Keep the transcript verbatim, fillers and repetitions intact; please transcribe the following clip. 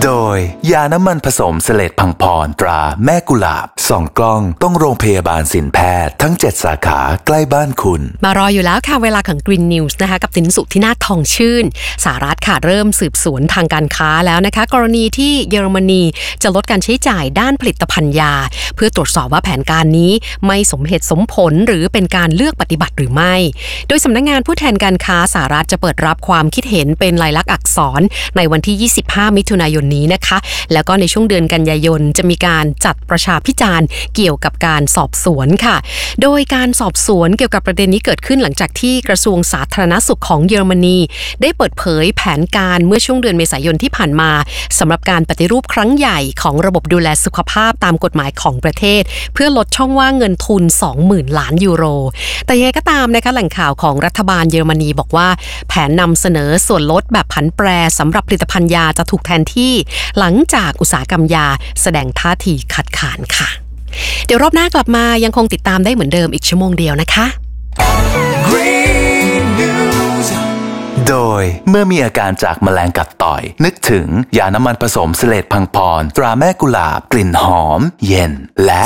โดยยาน้ำมันผสมเสลดพังพรตราแม่กุหลาบส่องกล้องต้องโรงพยาบาลสินแพทย์ทั้งเจ็ดสาขาใกล้บ้านคุณมารออยู่แล้วค่ะเวลาของ Green News นะคะกับสินสุทธินาถทองชื่นสหรัฐค่ะเริ่มสืบสวนทางการค้าแล้วนะคะกรณีที่เยอรมนีจะลดการใช้จ่ายด้านผลิตภัณฑ์ยาเพื่อตรวจสอบว่าแผนการนี้ไม่สมเหตุสมผลหรือเป็นการเลือกปฏิบัติหรือไม่โดยสำนักงานผู้แทนการค้าสหรัฐจะเปิดรับความคิดเห็นเป็นลายลักษณ์อักษรในวันที่ยี่สิบห้ามิถุนายนนี้นะคะแล้วก็ในช่วงเดือนกันยายนจะมีการจัดประชาพิจารณ์เกี่ยวกับการสอบสวนค่ะโดยการสอบสวนเกี่ยวกับประเด็นนี้เกิดขึ้นหลังจากที่กระทรวงสาธารณสุขของเยอรมนีได้เปิดเผยแผนการเมื่อช่วงเดือนเมษายนที่ผ่านมาสำหรับการปฏิรูปครั้งใหญ่ของระบบดูแลสุขภาพตามกฎหมายของประเทศเพื่อลดช่องว่างเงินทุน สองหมื่น ล้านยูโรแต่ยังไงก็ตามนะคะแหล่งข่าวของรัฐบาลเยอรมนีบอกว่าแผนนำเสนอส่วนลดแบบผันแปรสำหรับผลิตภัณฑ์ยาจะถูกแทนที่หลังจากอุตสาหกรรมยาแสดงท่าทีขัดขานค่ะเดี๋ยวรอบหน้ากลับมายังคงติดตามได้เหมือนเดิมอีกชั่วโมงเดียวนะคะ Green News โดยเมื่อมีอาการจากแมลงกัดต่อยนึกถึงยาน้ำมันผสมเสลดพังพรตราแม่กุหลาบกลิ่นหอมเย็นและ